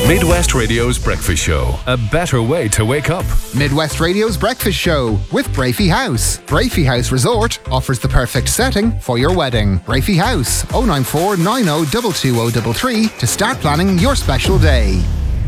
Midwest Radio's Breakfast Show. A better way to wake up. Midwest Radio's Breakfast Show with Brafey House. Brafey House Resort offers the perfect setting for your wedding. Brafey House, 094 90 22033 to start planning your special day.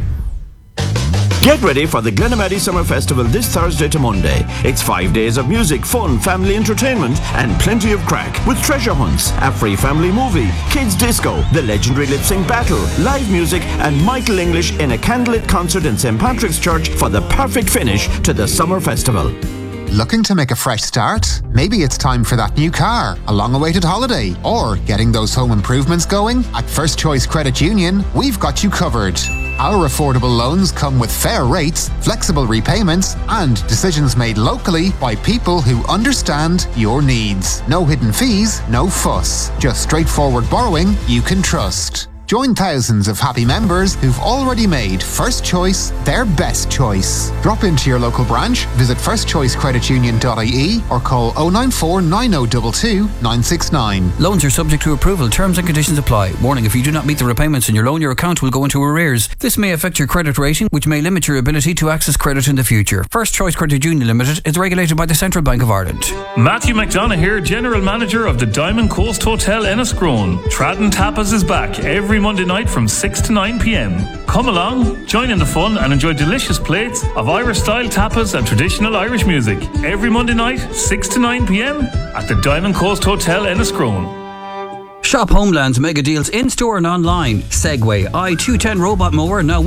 Get ready for the Glenamaddy Summer Festival this Thursday to Monday. It's 5 days of music, fun, family entertainment and plenty of crack with treasure hunts, a free family movie, kids disco, the legendary lip sync battle, live music and Michael English in a candlelit concert in St. Patrick's Church for the perfect finish to the Summer Festival. Looking to make a fresh start? Maybe it's time for that new car, a long-awaited holiday, or getting those home improvements going? At First Choice Credit Union, we've got you covered. Our affordable loans come with fair rates, flexible repayments, and decisions made locally by people who understand your needs. No hidden fees, no fuss. Just straightforward borrowing you can trust. Join thousands of happy members who've already made First Choice their best choice. Drop into your local branch, visit firstchoicecreditunion.ie or call 094 9022 969. Loans are subject to approval. Terms and conditions apply. Warning, if you do not meet the repayments in your loan, your account will go into arrears. This may affect your credit rating, which may limit your ability to access credit in the future. First Choice Credit Union Limited is regulated by the Central Bank of Ireland. Matthew McDonough here, General Manager of the Diamond Coast Hotel Enniscrone. Tradden Tapas is back every Monday night from 6 to 9 p.m. Come along, join in the fun and enjoy delicious plates of Irish-style tapas and traditional Irish music. Every Monday night, 6 to 9 p.m. at the Diamond Coast Hotel Enniscrone. Shop Homeland's mega deals in-store and online. Segway i210 robot mower, now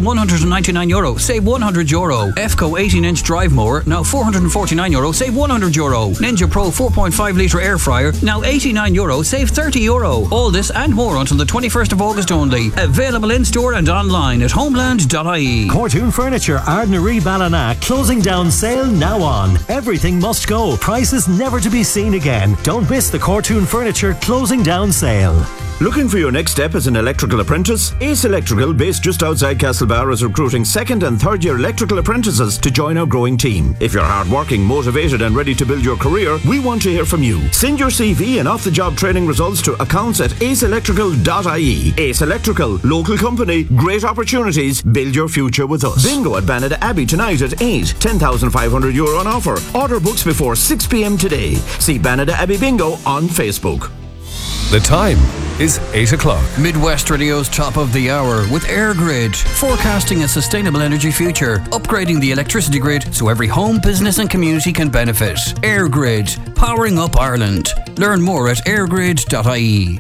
€1,199, save €100. EFCO 18-inch drive mower, now €449, save €100. Ninja Pro 4.5 litre air fryer, now €89, save €30. All this and more until the 21st of August only. Available in-store and online at homeland.ie. Cortoon Furniture, Ardnaree Ballina, closing down sale now on. Everything must go. Prices never to be seen again. Don't miss the Cortoon Furniture closing down sale. Looking for your next step as an electrical apprentice? Ace Electrical, based just outside Castlebar, is recruiting second and third year electrical apprentices to join our growing team. If you're hardworking, motivated and ready to build your career, we want to hear from you. Send your CV and off-the-job training results to accounts@aceelectrical.ie. Ace Electrical, local company, great opportunities, build your future with us. Bingo at Banada Abbey tonight at 8, €10,500 on offer. Order books before 6 p.m. today. See Banada Abbey Bingo on Facebook. The time is 8 o'clock. Midwest Radio's top of the hour with AirGrid, forecasting a sustainable energy future, upgrading the electricity grid so every home, business and community can benefit. AirGrid, powering up Ireland. Learn more at airgrid.ie.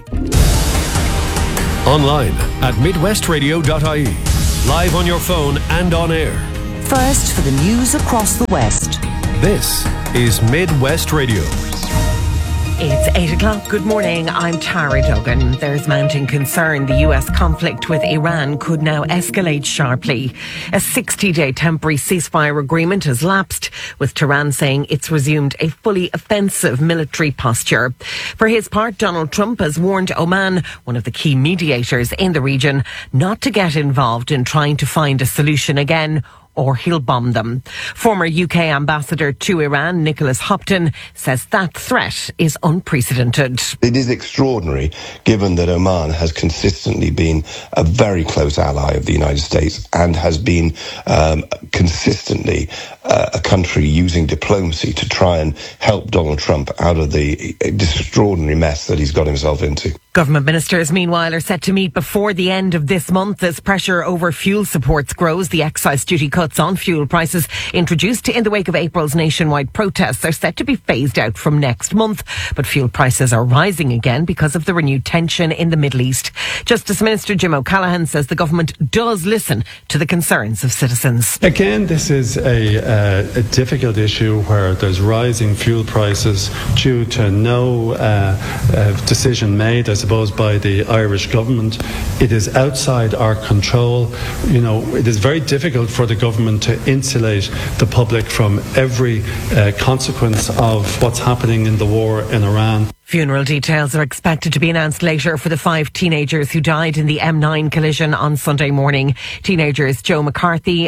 Online at midwestradio.ie. Live on your phone and on air. First for the news across the West. This is Midwest Radio. It's 8 o'clock. Good morning. I'm Tara Duggan. There's mounting concern the US conflict with Iran could now escalate sharply. A 60-day temporary ceasefire agreement has lapsed, with Tehran saying it's resumed a fully offensive military posture. For his part, Donald Trump has warned Oman, one of the key mediators in the region, not to get involved in trying to find a solution again, or he'll bomb them. Former UK ambassador to Iran, Nicholas Hopton, says that threat is unprecedented. It is extraordinary, given that Oman has consistently been a very close ally of the United States and has been consistently a country using diplomacy to try and help Donald Trump out of the extraordinary mess that he's got himself into. Government ministers, meanwhile, are set to meet before the end of this month as pressure over fuel supports grows. The excise duty cuts on fuel prices introduced in the wake of April's nationwide protests are set to be phased out from next month. But fuel prices are rising again because of the renewed tension in the Middle East. Justice Minister Jim O'Callaghan says the government does listen to the concerns of citizens. Again, this is a difficult issue where there's rising fuel prices due to no decision made, I suppose, by the Irish government. It is outside our control. You know, it is very difficult for the government to insulate the public from every consequence of what's happening in the war in Iran. Funeral details are expected to be announced later for the 5 teenagers who died in the M9 collision on Sunday morning. Teenagers Joe Carthy,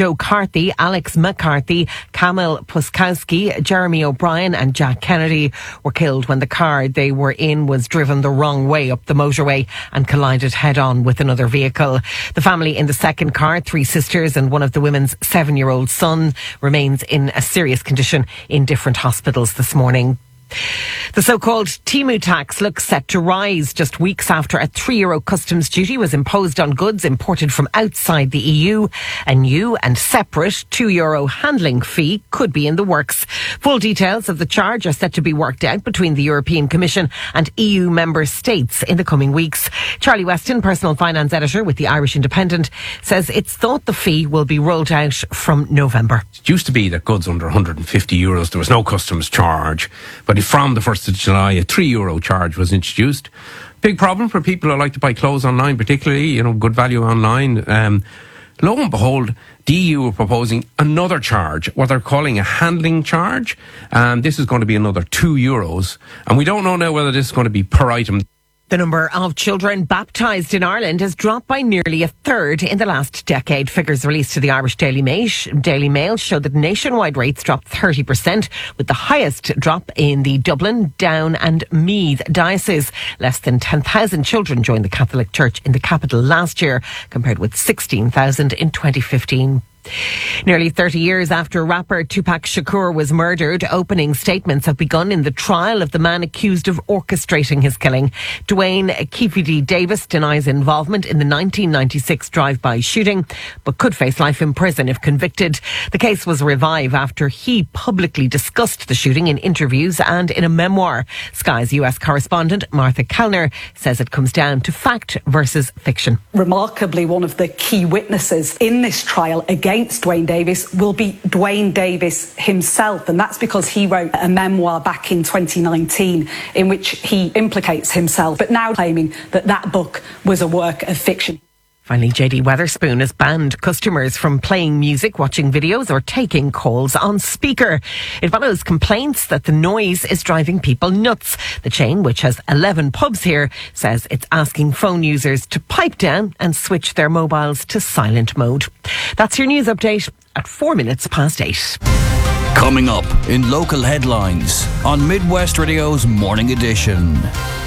Alex McCarthy, Camille Puskowski, Jeremy O'Brien and Jack Kennedy were killed when the car they were in was driven the wrong way up the motorway and collided head-on with another vehicle. The family in the second car, 3 sisters and one of the women's 7-year-old son, remains in a serious condition in different hospitals this morning. The so-called Temu tax looks set to rise just weeks after a €3 customs duty was imposed on goods imported from outside the EU. A new and separate €2 handling fee could be in the works. Full details of the charge are set to be worked out between the European Commission and EU member states in the coming weeks. Charlie Weston, personal finance editor with the Irish Independent, says it's thought the fee will be rolled out from November. It used to be that goods under €150 there was no customs charge, but from the 1st of July a €3 charge was introduced. Big problem for people who like to buy clothes online, particularly, good value online. Lo and behold, the EU are proposing another charge, what they're calling a handling charge. This is going to be another €2, and we don't know now whether this is going to be per item. The number of children baptised in Ireland has dropped by nearly a third in the last decade. Figures released to the Irish Daily Mail show that nationwide rates dropped 30%, with the highest drop in the Dublin, Down and Meath diocese. Less than 10,000 children joined the Catholic Church in the capital last year, compared with 16,000 in 2015. Nearly 30 years after rapper Tupac Shakur was murdered, opening statements have begun in the trial of the man accused of orchestrating his killing. Dwayne Keefedy Davis denies involvement in the 1996 drive-by shooting, but could face life in prison if convicted. The case was revived after he publicly discussed the shooting in interviews and in a memoir. Sky's US correspondent Martha Kellner says it comes down to fact versus fiction. Remarkably, one of the key witnesses in this trial against Dwayne Davis will be Dwayne Davis himself, and that's because he wrote a memoir back in 2019 in which he implicates himself, but now claiming that that book was a work of fiction. Finally, JD Wetherspoon has banned customers from playing music, watching videos or taking calls on speaker. It follows complaints that the noise is driving people nuts. The chain, which has 11 pubs here, says it's asking phone users to pipe down and switch their mobiles to silent mode. That's your news update at 8:04. Coming up in local headlines on Midwest Radio's Morning Edition.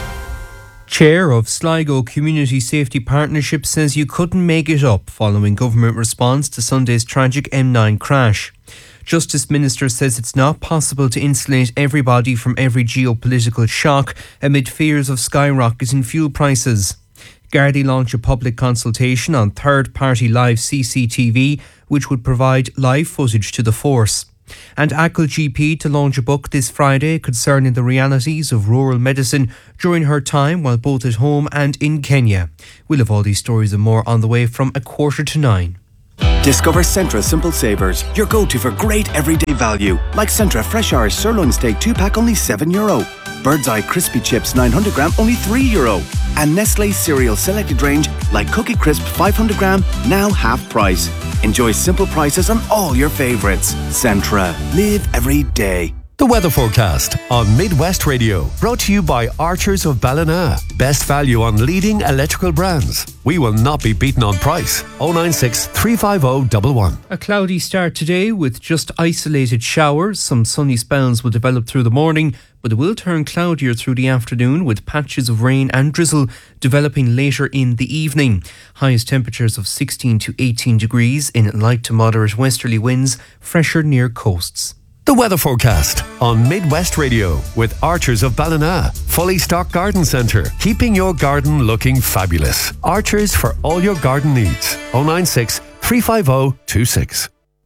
Chair of Sligo Community Safety Partnership says you couldn't make it up following government response to Sunday's tragic M9 crash. Justice Minister says it's not possible to insulate everybody from every geopolitical shock amid fears of skyrocketing fuel prices. Gardaí launched a public consultation on third-party live CCTV, which would provide live footage to the force. And Achill GP to launch a book this Friday concerning the realities of rural medicine during her time while both at home and in Kenya. We'll have all these stories and more on the way from 8:45. Discover Centra Simple Savers, your go-to for great everyday value. Like Centra Fresh Irish Sirloin Steak 2-pack only €7. Bird's Eye Crispy Chips 900 gram only €3. And Nestle Cereal Selected Range like Cookie Crisp 500 gram now half price. Enjoy simple prices on all your favourites. Centra. Live every day. The weather forecast on Midwest Radio, brought to you by Archers of Ballina. Best value on leading electrical brands. We will not be beaten on price. 096 350 11. A cloudy start today with just isolated showers. Some sunny spells will develop through the morning, but it will turn cloudier through the afternoon with patches of rain and drizzle developing later in the evening. Highest temperatures of 16 to 18 degrees in light to moderate westerly winds, fresher near coasts. The weather forecast on Midwest Radio with Archers of Ballina. Fully stocked garden centre, keeping your garden looking fabulous. Archers for all your garden needs. 096 350 26.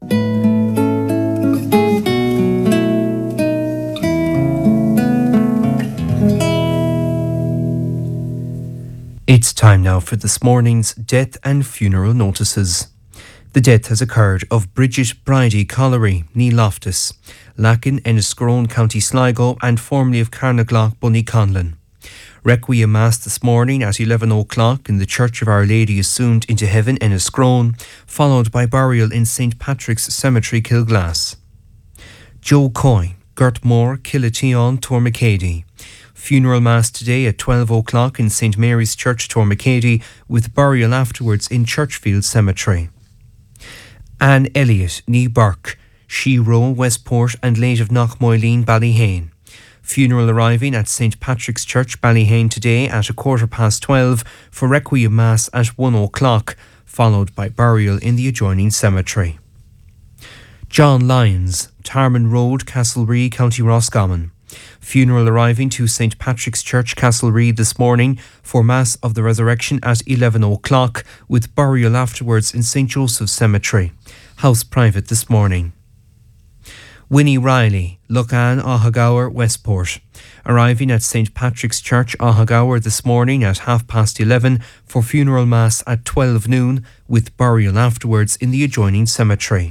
It's time now for this morning's death and funeral notices. The death has occurred of Bridget Bridie Collery, Ní Loftus, Lacan, Enniscrone, County Sligo, and formerly of Carnaglock, Bunnyconlon. Requiem Mass this morning at 11 o'clock in the Church of Our Lady Assumed into Heaven, Enniscrone, followed by burial in St. Patrick's Cemetery, Kilglass. Joe Coyne, Gert Moore, Killateon, Tormacady. Funeral Mass today at 12 o'clock in St Mary's Church, Tormacady, with burial afterwards in Churchfield Cemetery. Anne Elliott, ní Burke, Shiro, Westport and late of Knockmoyleen, Ballyhane. Funeral arriving at St Patrick's Church, Ballyhane today at 12:15 for Requiem Mass at 1 o'clock, followed by burial in the adjoining cemetery. John Lyons, Tarman Road, Castlereagh, County Roscommon. Funeral arriving to St Patrick's Church, Castlereagh this morning for Mass of the Resurrection at 11 o'clock, with burial afterwards in St Joseph's Cemetery. House private this morning. Winnie Riley, Lucan, Ahagower, Westport. Arriving at St Patrick's Church, Ahagower this morning at 11:30 for funeral Mass at 12 noon, with burial afterwards in the adjoining cemetery.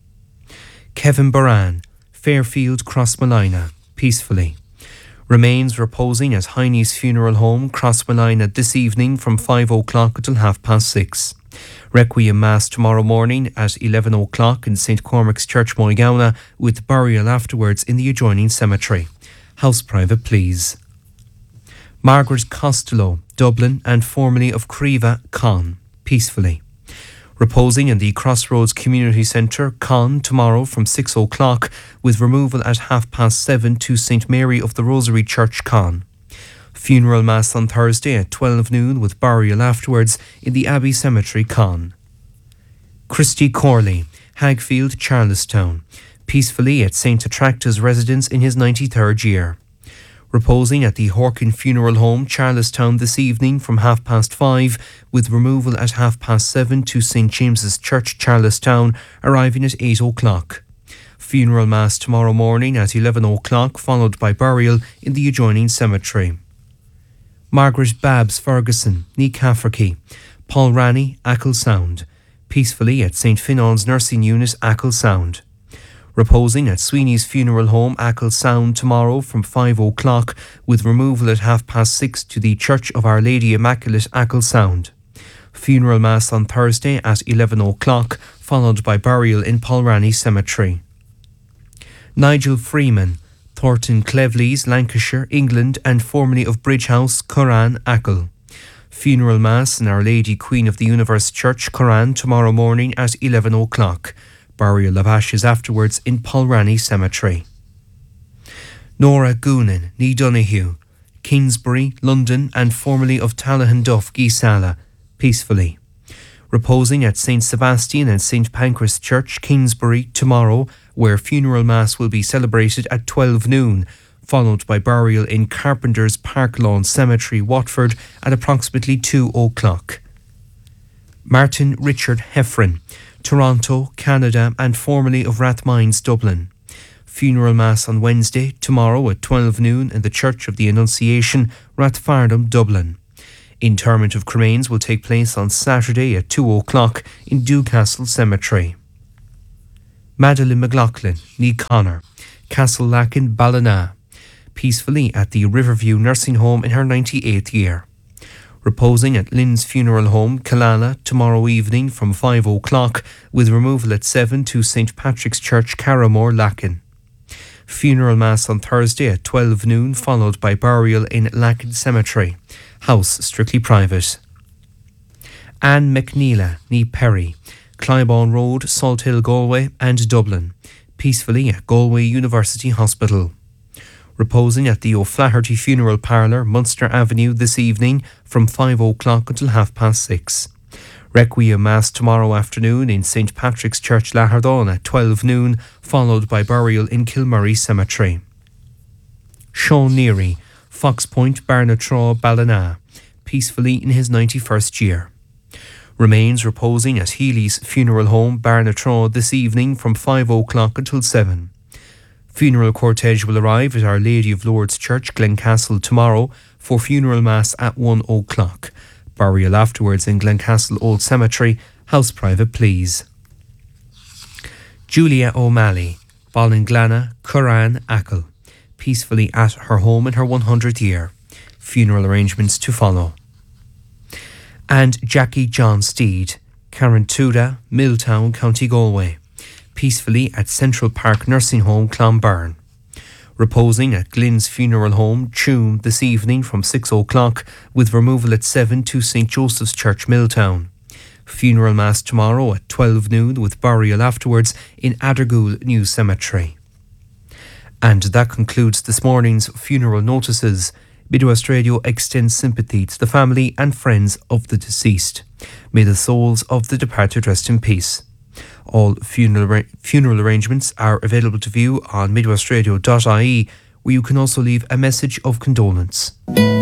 Kevin Baran, Fairfield, Crossmolina, peacefully. Remains reposing at Heine's Funeral Home, Crossmolina this evening from 5 o'clock until 6:30. Requiem Mass tomorrow morning at 11 o'clock in St Cormac's Church, Moygauna, with burial afterwards in the adjoining cemetery. House private, please. Margaret Costello, Dublin and formerly of Creva, Con, peacefully. Reposing in the Crossroads Community Centre, Con, tomorrow from 6 o'clock, with removal at 7:30 to St Mary of the Rosary Church, Con. Funeral Mass on Thursday at 12 noon, with burial afterwards in the Abbey Cemetery, Con. Christy Corley, Hagfield, Charlestown, peacefully at St Attracta's residence in his 93rd year. Reposing at the Horkin Funeral Home, Charlestown this evening from 5:30, with removal at 7:30 to St James's Church, Charlestown, arriving at 8 o'clock. Funeral Mass tomorrow morning at 11 o'clock, followed by burial in the adjoining cemetery. Margaret Babs Ferguson, ní Cafferkey, Paul Ranney, Achill Sound, peacefully at St Finon's Nursing Unit, Achill Sound. Reposing at Sweeney's Funeral Home, Achill Sound, tomorrow from 5 o'clock, with removal at 6:30 to the Church of Our Lady Immaculate, Achill Sound. Funeral Mass on Thursday at 11 o'clock, followed by burial in Paulrani Cemetery. Nigel Freeman, Thornton Cleveleys, Lancashire, England, and formerly of Bridgehouse, Curran, Achill. Funeral Mass in Our Lady Queen of the Universe Church, Curran, tomorrow morning at 11 o'clock. Burial of ashes afterwards in Paulrani Cemetery. Nora Goonan, ní Donoghue, Kingsbury, London, and formerly of Tallahanduff, Geesala, peacefully. Reposing at St Sebastian and St Pancras Church, Kingsbury, tomorrow, where funeral Mass will be celebrated at 12 noon, followed by burial in Carpenter's Park Lawn Cemetery, Watford, at approximately 2 o'clock. Martin Richard Heffron, Toronto, Canada, and formerly of Rathmines, Dublin. Funeral Mass on Wednesday, tomorrow at 12 noon in the Church of the Annunciation, Rathfarnham, Dublin. Interment of cremains will take place on Saturday at 2 o'clock in Dewcastle Cemetery. Madeline McLaughlin, ní Connor, Castlelakin, Ballina, peacefully at the Riverview Nursing Home in her 98th year. Reposing at Lynn's Funeral Home, Killala, tomorrow evening from 5 o'clock, with removal at 7 to St Patrick's Church, Carramore, Lacken. Funeral Mass on Thursday at 12 noon, followed by burial in Lacken Cemetery. House strictly private. Anne McNeila, ní Perry, Clybourne Road, Salt Hill, Galway, and Dublin, peacefully at Galway University Hospital. Reposing at the O'Flaherty Funeral Parlour, Munster Avenue, this evening from 5 o'clock until 6:30. Requiem Mass tomorrow afternoon in St Patrick's Church, Lahardon at 12 noon, followed by burial in Kilmurray Cemetery. Sean Neary, Fox Point, Barnatraw, Ballina, peacefully in his 91st year. Remains reposing at Healy's Funeral Home, Barnatraw, this evening from 5 o'clock until 7. Funeral cortege will arrive at Our Lady of Lourdes Church, Glencastle, tomorrow for funeral Mass at 1 o'clock. Burial afterwards in Glencastle Old Cemetery. House private, please. Julia O'Malley, Ballinglana, Curran, Achill, peacefully at her home in her 100th year. Funeral arrangements to follow. And Jackie John Steed, Carantuda, Milltown, County Galway, peacefully at Central Park Nursing Home, Clonberne. Reposing at Glyn's Funeral Home, Tuam, this evening from 6 o'clock, with removal at 7 to St Joseph's Church, Milltown. Funeral Mass tomorrow at 12 noon with burial afterwards in Addergool New Cemetery. And that concludes this morning's funeral notices. Midwest Radio extends sympathy to the family and friends of the deceased. May the souls of the departed rest in peace. All funeral arrangements are available to view on midwestradio.ie, where you can also leave a message of condolence.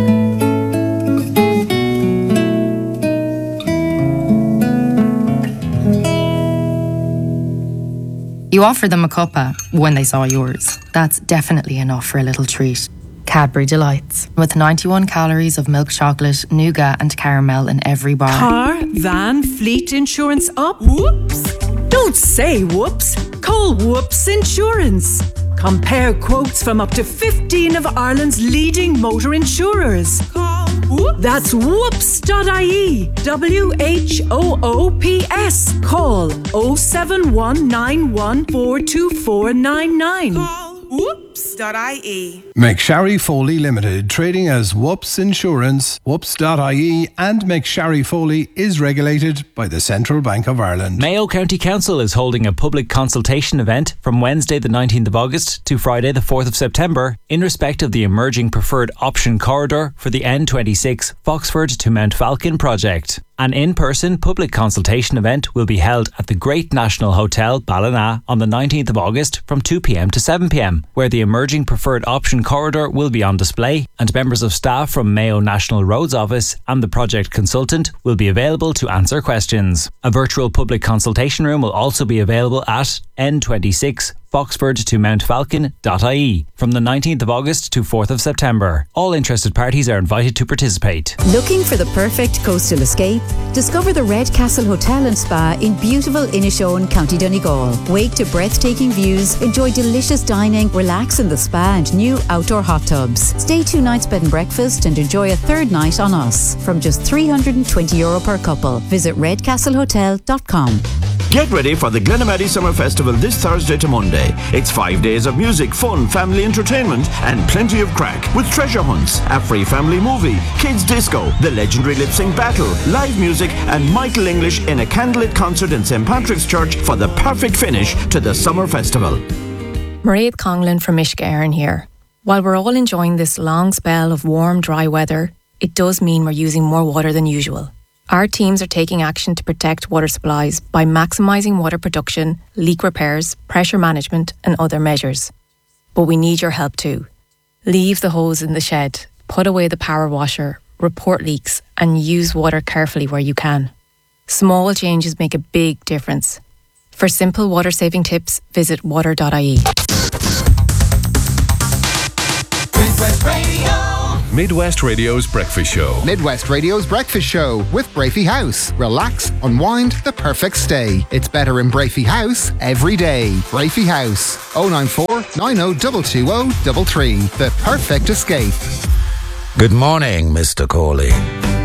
You offered them a cuppa when they saw yours. That's definitely enough for a little treat. Cadbury Delights, with 91 calories of milk chocolate, nougat and caramel in every bar. Car, van, fleet insurance up? Whoops! Don't say whoops. Call Whoops Insurance. Compare quotes from up to 15 of Ireland's leading motor insurers. Call Whoops. That's whoops.ie. WHOOPS. Call 07191424499. Call whoops.ie. McSharry Foley Limited, trading as Whoops Insurance, whoops.ie, and McSharry Foley is regulated by the Central Bank of Ireland. Mayo County Council is holding a public consultation event from Wednesday the 19th of August to Friday the 4th of September in respect of the emerging preferred option corridor for the N26 Foxford to Mount Falcon project. An in-person public consultation event will be held at the Great National Hotel, Ballina, on the 19th of August from 2 p.m. to 7 p.m, where the emerging preferred option corridor will be on display, and members of staff from Mayo National Roads Office and the project consultant will be available to answer questions. A virtual public consultation room will also be available at N26 Foxford to Mountfalcon.ie from the 19th of August to 4th of September. All interested parties are invited to participate. Looking for the perfect coastal escape? Discover the Red Castle Hotel and Spa in beautiful Inishowen, County Donegal. Wake to breathtaking views, enjoy delicious dining, relax in the spa and new outdoor hot tubs. Stay 2 nights bed and breakfast and enjoy a third night on us from just €320 per couple. Visit redcastlehotel.com. Get ready for the Glenamaddy Summer Festival this Thursday to Monday. It's 5 days of music, fun, family entertainment and plenty of crack with treasure hunts, a free family movie, kids disco, the legendary lip sync battle, live music and Michael English in a candlelit concert in St Patrick's Church for the perfect finish to the summer festival. Mairead Conglin from Uisce Éireann here. While we're all enjoying this long spell of warm, dry weather, it does mean we're using more water than usual. Our teams are taking action to protect water supplies by maximising water production, leak repairs, pressure management and other measures. But we need your help too. Leave the hose in the shed, put away the power washer, report leaks and use water carefully where you can. Small changes make a big difference. For simple water saving tips, visit water.ie. Midwest Radio. Midwest Radio's Breakfast Show. Midwest Radio's Breakfast Show with Brafey House. Relax, unwind, the perfect stay. It's better in Brafey House every day. Brafey House, 094 90 220 33. The perfect escape. Good morning, Mr. Corley.